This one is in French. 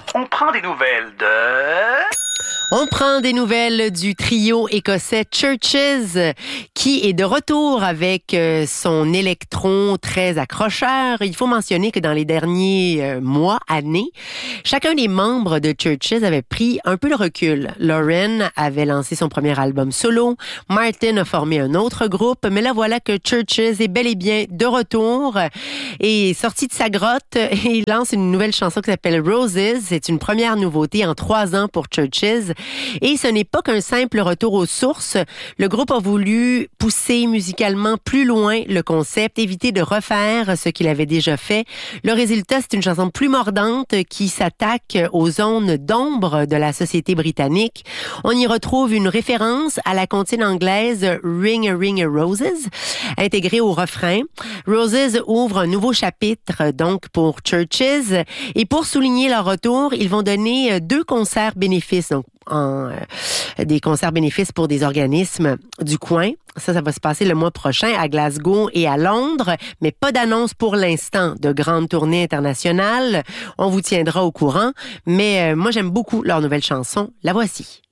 On prend des nouvelles de... On prend des nouvelles du trio écossais Churches qui est de retour avec son électron très accrocheur. Il faut mentionner que dans les derniers mois, années, chacun des membres de Churches avait pris un peu de recul. Lauren avait lancé son premier album solo, Martin a formé un autre groupe, mais là voilà que Churches est bel et bien de retour et sorti de sa grotte et il lance une nouvelle chanson qui s'appelle Roses. C'est une première nouveauté en 3 ans pour Churches. Et ce n'est pas qu'un simple retour aux sources. Le groupe a voulu pousser musicalement plus loin le concept, éviter de refaire ce qu'il avait déjà fait. Le résultat, c'est une chanson plus mordante qui s'attaque aux zones d'ombre de la société britannique. On y retrouve une référence à la comptine anglaise Ring a Ring a Roses, intégrée au refrain. Roses ouvre un nouveau chapitre donc pour Churches. Et pour souligner leur retour, ils vont donner 2 concerts bénéfices. Donc, des concerts bénéfices pour des organismes du coin. Ça va se passer le mois prochain à Glasgow et à Londres, mais pas d'annonce pour l'instant de grande tournée internationale. On vous tiendra au courant, mais moi j'aime beaucoup leur nouvelle chanson. La voici.